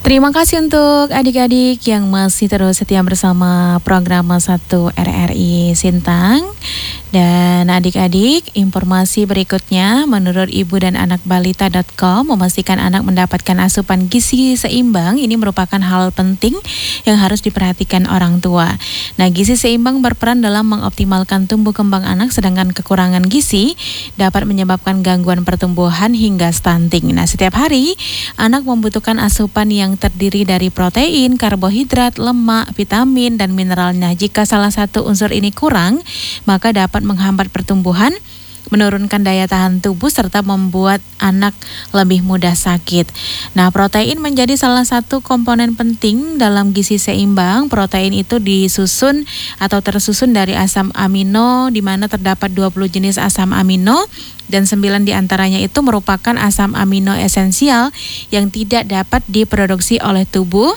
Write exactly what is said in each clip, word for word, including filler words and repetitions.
Terima kasih untuk adik-adik yang masih terus setia bersama program satu R R I Sintang. Dan adik-adik, informasi berikutnya menurut ibu dan anak balita dot com memastikan anak mendapatkan asupan gizi seimbang ini merupakan hal penting yang harus diperhatikan orang tua. Nah, gizi seimbang berperan dalam mengoptimalkan tumbuh kembang anak, sedangkan kekurangan gizi dapat menyebabkan gangguan pertumbuhan hingga stunting. Nah, setiap hari anak membutuhkan asupan yang terdiri dari protein, karbohidrat, lemak, vitamin, dan mineral. Nah, jika salah satu unsur ini kurang, maka dapat menghambat pertumbuhan, menurunkan daya tahan tubuh, serta membuat anak lebih mudah sakit. Nah, protein menjadi salah satu komponen penting dalam gizi seimbang. Protein itu disusun atau tersusun dari asam amino, di mana terdapat dua puluh jenis asam amino, dan sembilan diantaranya itu merupakan asam amino esensial yang tidak dapat diproduksi oleh tubuh,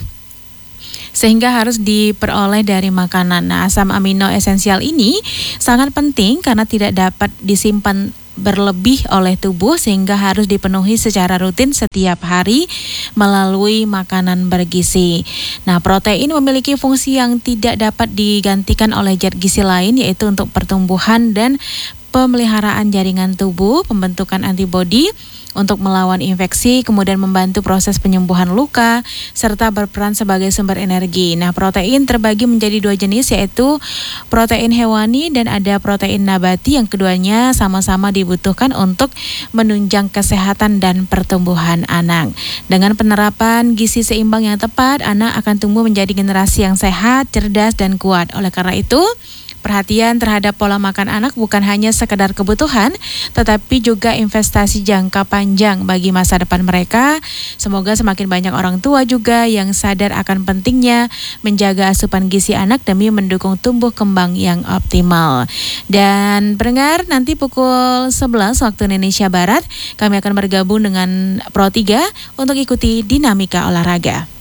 sehingga harus diperoleh dari makanan. Nah, asam amino esensial ini sangat penting karena tidak dapat disimpan berlebih oleh tubuh, sehingga harus dipenuhi secara rutin setiap hari melalui makanan bergizi. Nah, protein memiliki fungsi yang tidak dapat digantikan oleh zat gizi lain, yaitu untuk pertumbuhan dan pemeliharaan jaringan tubuh, pembentukan antibodi untuk melawan infeksi, kemudian membantu proses penyembuhan luka, serta berperan sebagai sumber energi. Nah, protein terbagi menjadi dua jenis, yaitu protein hewani dan ada protein nabati, yang keduanya sama-sama dibutuhkan untuk menunjang kesehatan dan pertumbuhan anak. Dengan penerapan gizi seimbang yang tepat, anak akan tumbuh menjadi generasi yang sehat, cerdas, dan kuat. Oleh karena itu, perhatian terhadap pola makan anak bukan hanya sekedar kebutuhan, tetapi juga investasi jangka panjang bagi masa depan mereka. Semoga semakin banyak orang tua juga yang sadar akan pentingnya menjaga asupan gizi anak demi mendukung tumbuh kembang yang optimal. Dan pendengar, nanti pukul sebelas waktu Indonesia Barat, kami akan bergabung dengan Pro tiga untuk ikuti dinamika olahraga.